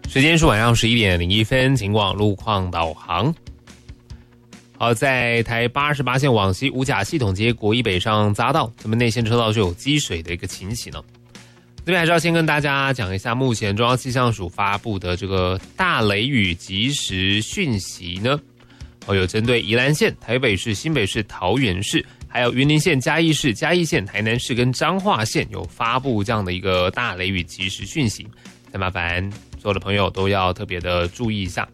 时间是晚上11点01分，警广路况导航。好，在台88线往西五甲系统街国一北上匝道，咱们内线车道是有积水的一个情形呢。这边还是要先跟大家讲一下，目前中央气象署发布的这个大雷雨即时讯息呢，有针对宜兰县、台北市、新北市、桃园市，还有云林县、嘉义市、嘉义县、台南市跟彰化县有发布这样的一个大雷雨即时讯息，再麻烦所有的朋友都要特别的注意一下。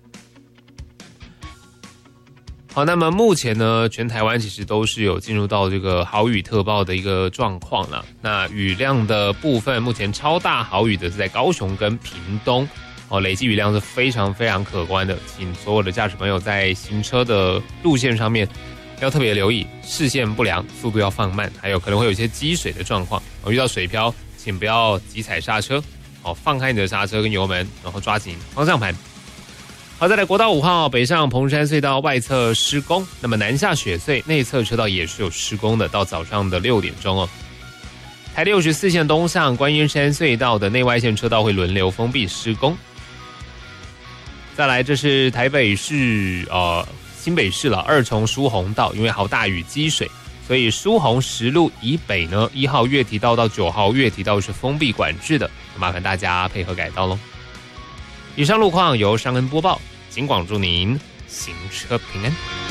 好，那么目前呢，全台湾其实都是有进入到这个豪雨特报的一个状况了。那雨量的部分，目前超大豪雨的是在高雄跟屏东，累计雨量是非常非常可观的，请所有的驾驶朋友在行车的路线上面要特别留意，视线不良，速度要放慢，还有可能会有一些积水的状况。遇到水漂，请不要急踩刹车，放开你的刹车跟油门，然后抓紧方向盘。好，再来国道5号北上澎山隧道外侧施工，那么南下雪隧内侧车道也是有施工的，到早上的6点钟哦。台64线东向观音山隧道的内外线车道会轮流封闭施工。再来，这是台北市新北市了2重疏洪道，因为好大雨积水，所以疏洪实路以北呢1号月堤道到9号月堤道是封闭管制的，麻烦大家配合改道咯。以上路况由尚恩播报，警广祝您行车平安。